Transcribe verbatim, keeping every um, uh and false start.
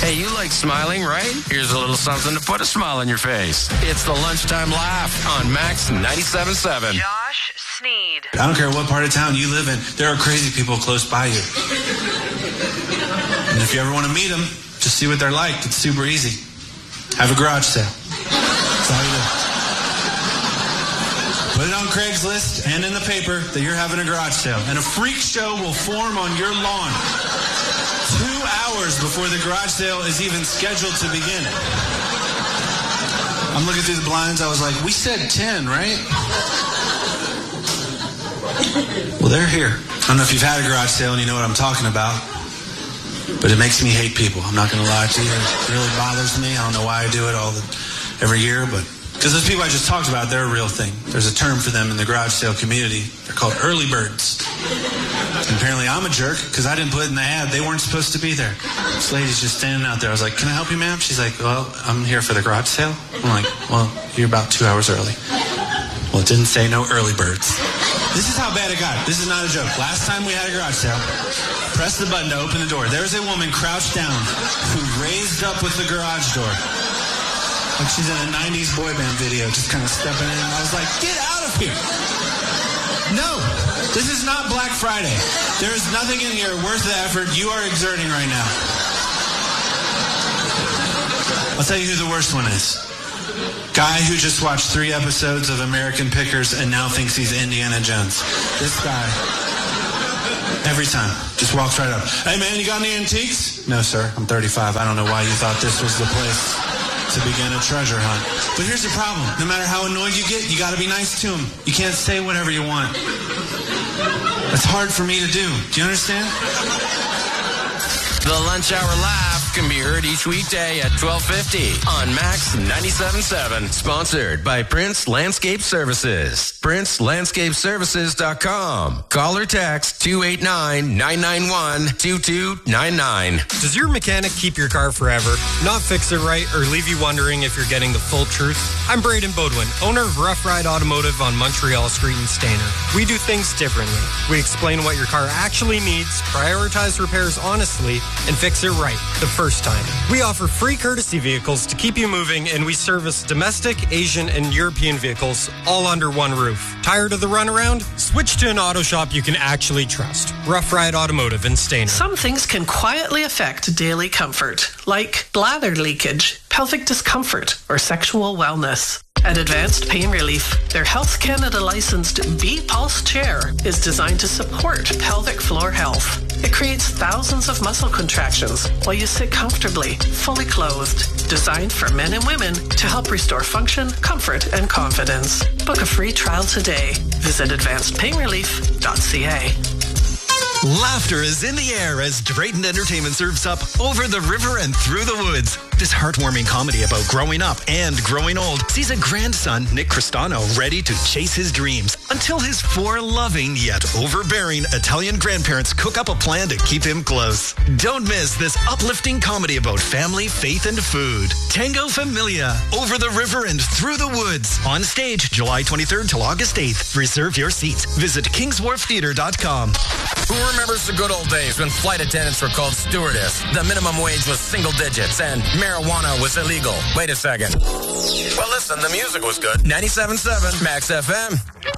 Hey, you like smiling, right? Here's a little something to put a smile on your face. It's the Lunchtime Laugh on Max ninety-seven point seven. Josh Sneed. I don't care what part of town you live in, there are crazy people close by you. And if you ever want to meet them, just see what they're like. It's super easy. Have a garage sale. That's all you do. Put it on Craigslist and in the paper that you're having a garage sale. And a freak show will form on your lawn two hours before the garage sale is even scheduled to begin. I'm looking through the blinds. I was like, we said ten, right? Well, they're here. I don't know if you've had a garage sale and you know what I'm talking about, but it makes me hate people. I'm not going to lie to you. It really bothers me. I don't know why I do it all the, every year, but because those people I just talked about, they're a real thing. There's a term for them in the garage sale community. They're called early birds. And apparently I'm a jerk because I didn't put it in the ad. They weren't supposed to be there. This lady's just standing out there. I was like, can I help you, ma'am? She's like, well, I'm here for the garage sale. I'm like, well, you're about two hours early. Well, it didn't say no early birds. This is how bad it got. This is not a joke. Last time we had a garage sale, press the button to open the door. There's a woman crouched down who raised up with the garage door. Like she's in a nineties boy band video, just kind of stepping in. I was like, get out of here. No, this is not Black Friday. There is nothing in here worth the effort you are exerting right now. I'll tell you who the worst one is. Guy who just watched three episodes of American Pickers and now thinks he's Indiana Jones. This guy, every time, just walks right up. Hey man, you got any antiques? No sir, I'm thirty-five. I don't know why you thought this was the place to begin a treasure hunt. But here's the problem. No matter how annoyed you get, you got to be nice to him. You can't say whatever you want. That's hard for me to do. Do you understand? The Lunch Hour Laugh can be heard each weekday at twelve fifty on Max ninety-seven point seven. Sponsored by Prince Landscape Services. Prince Landscape Services dot com. Call or text two eight nine, nine nine one, two two nine nine. Does your mechanic keep your car forever, not fix it right, or leave you wondering if you're getting the full truth? I'm Braden Bodwin, owner of Rough Ride Automotive on Montreal Street in Stainer. We do things differently. We explain what your car actually needs, prioritize repairs honestly, and fix it right the first time. We offer free courtesy vehicles to keep you moving, and we service domestic, Asian, and European vehicles all under one roof. Tired of the runaround? Switch to an auto shop you can actually trust. Rough Ride Automotive in Stainer. Some things can quietly affect daily comfort, like bladder leakage, pelvic discomfort, or sexual wellness. At Advanced Pain Relief, their Health Canada licensed B-Pulse chair is designed to support pelvic floor health. It creates thousands of muscle contractions while you sit comfortably, fully clothed. Designed for men and women to help restore function, comfort, and confidence. Book a free trial today. Visit advanced pain relief dot c a. Laughter is in the air as Drayton Entertainment serves up Over the River and Through the Woods. This heartwarming comedy about growing up and growing old sees a grandson, Nick Cristano, ready to chase his dreams until his four loving yet overbearing Italian grandparents cook up a plan to keep him close. Don't miss this uplifting comedy about family, faith, and food. Tango Familia, Over the River and Through the Woods. On stage July twenty-third till August eighth. Reserve your seats. Visit kings wharf theatre dot com. Who remembers the good old days when flight attendants were called stewardess, the minimum wage was single digits, and marijuana was illegal? Wait a second. Well, listen, the music was good. ninety-seven point seven Max F M.